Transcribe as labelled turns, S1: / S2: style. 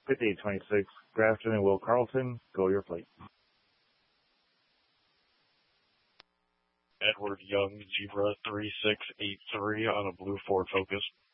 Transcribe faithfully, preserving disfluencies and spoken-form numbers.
S1: fifty-eight twenty-six, Grafton and Will Carlton, go your plate.
S2: Edward Young, Zebra three six eight three on a blue Ford Focus.